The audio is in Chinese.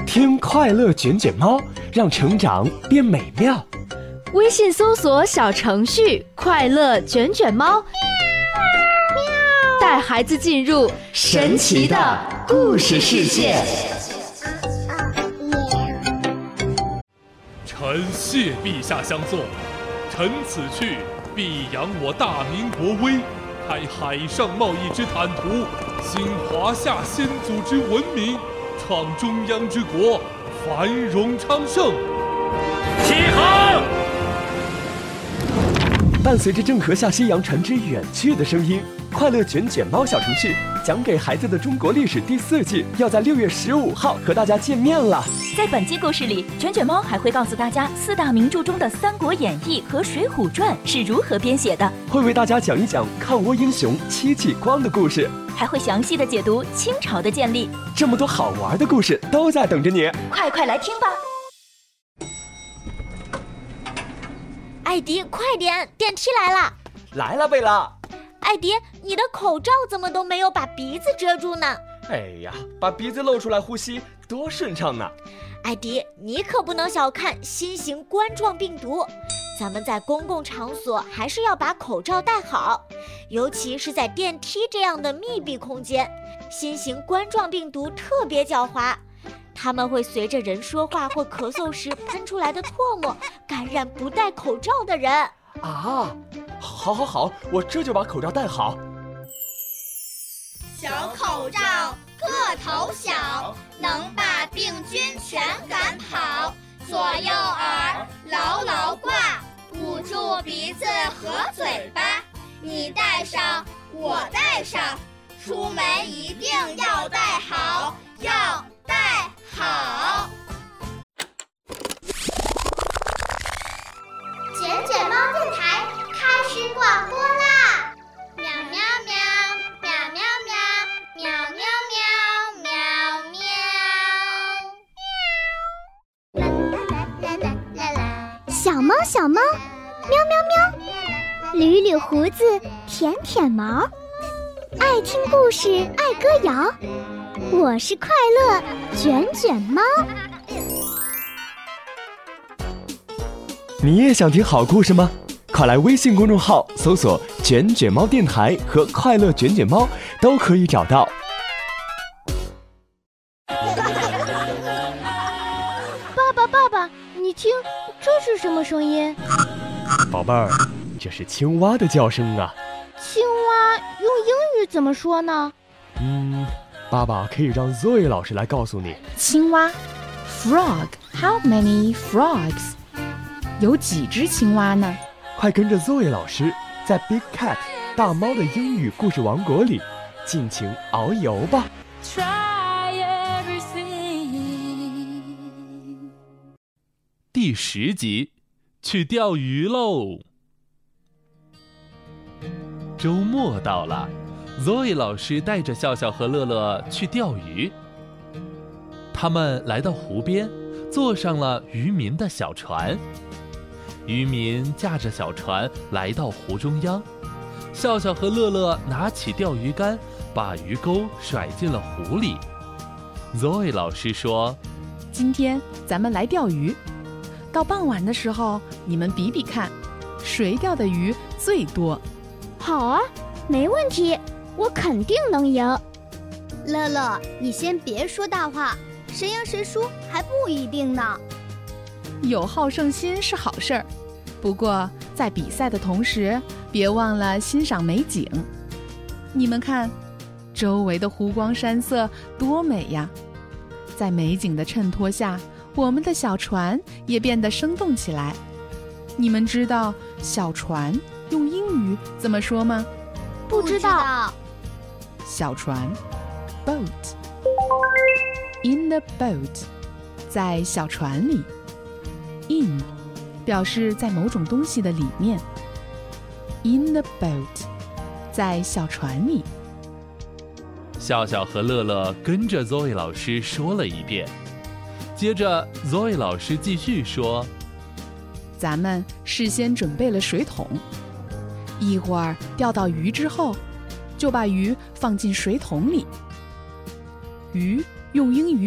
听快乐卷卷猫，让成长变美妙。 微信搜索小程序快乐卷卷猫，带孩子进入神奇的故事世界。 臣谢陛下相送，臣此去必扬我大明国威，开海上贸易之坦途，兴华夏先祖之文明，创中央之国，繁荣昌盛。 起航！ 伴随着郑和下西洋船只远去的声音，快乐卷卷猫小程序讲给孩子的中国历史第4季要在6月15号和大家见面了。 在本期故事里，卷卷猫还会告诉大家4大名著中的《三国演义》和《水浒传》是如何编写的， 会为大家讲一讲抗倭英雄戚继光的故事， 还会详细的解读清朝的建立。 这么多好玩的故事都在等着你， 快来听吧！ 艾迪，快点，电梯来了！ 来了，贝拉。 艾迪，你的口罩怎么都没有把鼻子遮住呢？ 哎呀，把鼻子露出来呼吸多顺畅呢！ 艾迪，你可不能小看新型冠状病毒，咱们在公共场所还是要把口罩戴好，尤其是在电梯这样的密闭空间。新型冠状病毒特别狡猾，它们会随着人说话或咳嗽时喷出来的唾沫感染不戴口罩的人。 啊，好，我这就把口罩戴好。 小口罩个头小，能把病菌全赶跑。左右耳牢挂，捂住鼻子和嘴巴。你戴上，我戴上，出门一定要戴好，要戴好。 卷卷猫电台开始广播啦！喵喵喵，喵喵喵，喵喵喵，喵喵喵。小猫，喵喵喵，捋捋胡子，舔毛，爱听故事，爱歌谣。我是快乐卷卷猫。 你也想听好故事吗？快来微信公众号搜索卷卷猫电台和快乐卷卷猫，都可以找到。 爸爸，你听，这是什么声音？ 宝贝儿，这是青蛙的叫声啊。 青蛙用英语怎么说呢？ 爸爸可以让 Zoe 老师来告诉你。 青蛙 Frog, how many frogs? 有几只青蛙呢？ 快跟着 Zoe 老师在 Big Cat 大猫的英语故事王国里尽情遨游吧。 第10集，去钓鱼喽！周末到了，Zoe 老师带着笑笑和乐乐去钓鱼。他们来到湖边，坐上了渔民的小船。渔民驾着小船来到湖中央，笑笑和乐乐拿起钓鱼竿，把鱼钩甩进了湖里。Zoe 老师说：“ 今天咱们来钓鱼，到傍晚的时候，你们比比看，谁钓的鱼最多？” 好啊，没问题，我肯定能赢。乐乐，你先别说大话，谁赢谁输还不一定呢。 有好胜心是好事儿，不过在比赛的同时，别忘了欣赏美景。你们看，周围的湖光山色多美呀！在美景的衬托下，我们的小船也变得生动起来。你们知道小船用英语怎么说吗？ 不知道。 小船 boat in the boat， 在小船里。In 表示在某种东西的里面。In the boat， 在小船里。 笑笑和乐乐跟着 Zoe 老师说了一遍，接着 Zoe 老师继续说：“ 咱们事先准备了水桶，一会儿钓到鱼之后，就把鱼放进水桶里。鱼用英语